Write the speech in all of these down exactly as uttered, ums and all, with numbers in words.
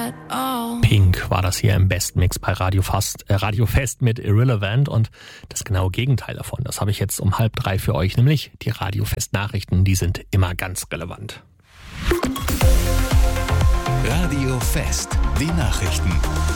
at all. Pink war das hier im Bestmix bei Radio Fast, äh, Radio Fest mit Irrelevant und das genaue Gegenteil davon, das habe ich jetzt um halb drei für euch, nämlich die Radio Fest Nachrichten, die sind immer ganz relevant. Radio Fest, die Nachrichten.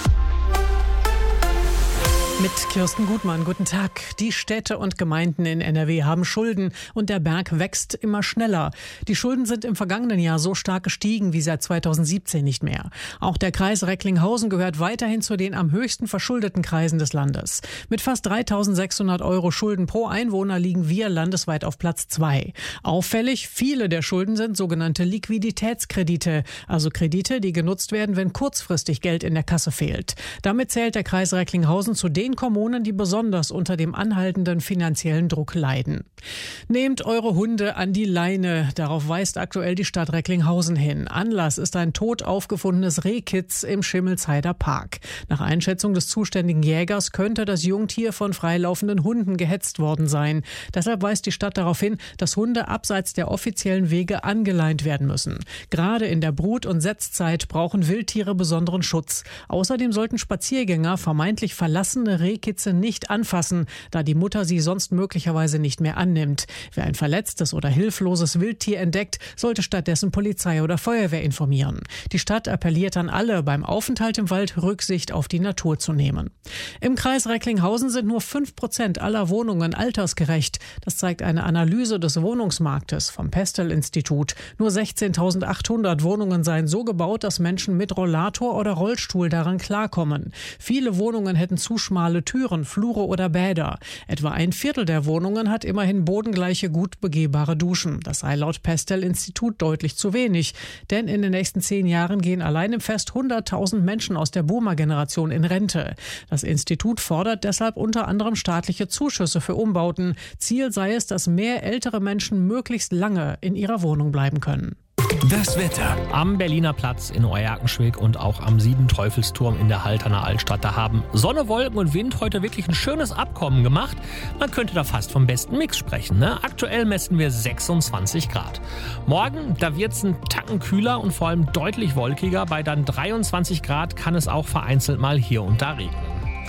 Mit Kirsten Gutmann, guten Tag. Die Städte und Gemeinden in N R W haben Schulden und der Berg wächst immer schneller. Die Schulden sind im vergangenen Jahr so stark gestiegen wie seit zweitausendsiebzehn nicht mehr. Auch der Kreis Recklinghausen gehört weiterhin zu den am höchsten verschuldeten Kreisen des Landes. Mit fast dreitausendsechshundert Euro Schulden pro Einwohner liegen wir landesweit auf Platz zwei. Auffällig, viele der Schulden sind sogenannte Liquiditätskredite, also Kredite, die genutzt werden, wenn kurzfristig Geld in der Kasse fehlt. Damit zählt der Kreis Recklinghausen zu den Kommunen, die besonders unter dem anhaltenden finanziellen Druck leiden. Nehmt eure Hunde an die Leine. Darauf weist aktuell die Stadt Recklinghausen hin. Anlass ist ein tot aufgefundenes Rehkitz im Schimmelsheider Park. Nach Einschätzung des zuständigen Jägers könnte das Jungtier von freilaufenden Hunden gehetzt worden sein. Deshalb weist die Stadt darauf hin, dass Hunde abseits der offiziellen Wege angeleint werden müssen. Gerade in der Brut- und Setzzeit brauchen Wildtiere besonderen Schutz. Außerdem sollten Spaziergänger vermeintlich verlassene Rehkitze nicht anfassen, da die Mutter sie sonst möglicherweise nicht mehr annimmt. Wer ein verletztes oder hilfloses Wildtier entdeckt, sollte stattdessen Polizei oder Feuerwehr informieren. Die Stadt appelliert an alle, beim Aufenthalt im Wald Rücksicht auf die Natur zu nehmen. Im Kreis Recklinghausen sind nur fünf Prozent aller Wohnungen altersgerecht. Das zeigt eine Analyse des Wohnungsmarktes vom Pestel-Institut. Nur sechzehntausendachthundert Wohnungen seien so gebaut, dass Menschen mit Rollator oder Rollstuhl daran klarkommen. Viele Wohnungen hätten zu schmale Türen, Flure oder Bäder. Etwa ein Viertel der Wohnungen hat immerhin bodengleiche, gut begehbare Duschen. Das sei laut Pestel-Institut deutlich zu wenig. Denn in den nächsten zehn Jahren gehen allein im Fest hunderttausend Menschen aus der Boomer-Generation in Rente. Das Institut fordert deshalb unter anderem staatliche Zuschüsse für Umbauten. Ziel sei es, dass mehr ältere Menschen möglichst lange in ihrer Wohnung bleiben können. Das Wetter. Am Berliner Platz in Euerkenschwick und auch am Siebenteufelsturm in der Halterner Altstadt, da haben Sonne, Wolken und Wind heute wirklich ein schönes Abkommen gemacht. Man könnte da fast vom besten Mix sprechen, ne? Aktuell messen wir sechsundzwanzig Grad. Morgen, da wird es einen Tacken kühler und vor allem deutlich wolkiger. Bei dann dreiundzwanzig Grad kann es auch vereinzelt mal hier und da regnen.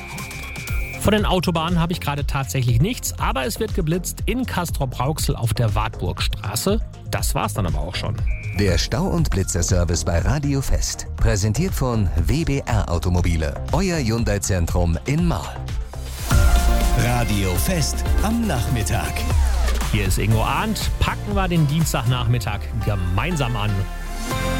Von den Autobahnen habe ich gerade tatsächlich nichts, aber es wird geblitzt in Castrop-Rauxel auf der Wartburgstraße. Das war's dann aber auch schon. Der Stau- und Blitzerservice bei Radio Fest. Präsentiert von W B R Automobile. Euer Hyundai-Zentrum in Marl. Radio Fest am Nachmittag. Hier ist Ingo Arndt. Packen wir den Dienstagnachmittag gemeinsam an.